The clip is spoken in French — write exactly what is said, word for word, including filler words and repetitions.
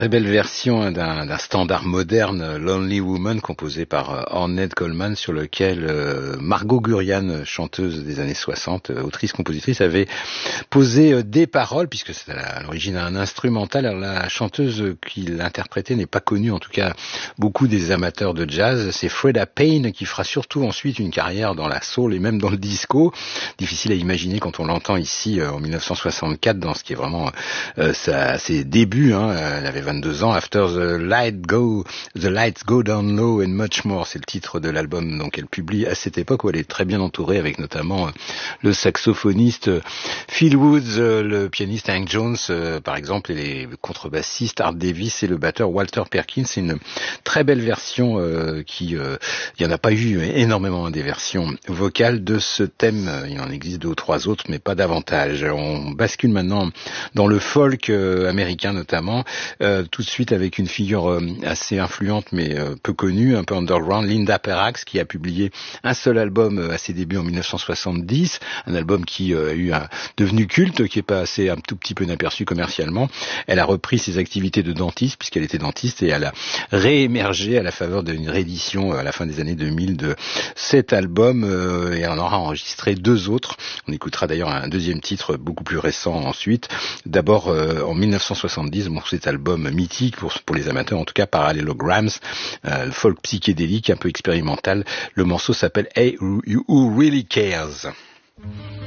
Très belle version hein, d'un, d'un standard moderne, Lonely Woman, composé par euh, Ornette Coleman, sur lequel euh, Margot Gurian, chanteuse des années soixante, euh, autrice-compositrice, avait posé euh, des paroles, puisque c'est à, à l'origine un instrumental. Alors, la chanteuse qui l'interprétait n'est pas connue, en tout cas beaucoup des amateurs de jazz. C'est Freda Payne, qui fera surtout ensuite une carrière dans la soul et même dans le disco. Difficile à imaginer quand on l'entend ici euh, en dix-neuf cent soixante-quatre, dans ce qui est vraiment euh, sa, ses débuts. Hein. Elle avait vingt-deux ans. After the light go, the lights go down low and much more, c'est le titre de l'album donc elle publie à cette époque où elle est très bien entourée avec notamment euh, le saxophoniste euh, Phil Woods, euh, le pianiste Hank Jones euh, par exemple, et les contrebassistes Art Davis et le batteur Walter Perkins. C'est une très belle version euh, qui, euh, il y en a pas eu énormément hein, des versions vocales de ce thème. Il en existe deux ou trois autres, mais pas davantage. On bascule maintenant dans le folk euh, américain notamment. Euh, tout de suite avec une figure euh, assez influente mais euh, peu connue, un peu underground, Linda Perrax, qui a publié un seul album euh, à ses débuts en dix-neuf cent soixante-dix, un album qui euh, a eu un devenu culte, qui est passé un tout petit peu inaperçu commercialement. Elle a repris ses activités de dentiste puisqu'elle était dentiste et elle a réémergé à la faveur d'une réédition euh, à la fin des années deux mille de cet album euh, et on aura enregistré deux autres. On écoutera d'ailleurs un deuxième titre beaucoup plus récent ensuite. D'abord euh, en dix-neuf cent soixante-dix, bon, cet album mythique pour, pour les amateurs, en tout cas Parallelograms, euh, le folk psychédélique un peu expérimental. Le morceau s'appelle Hey, Who Really Cares?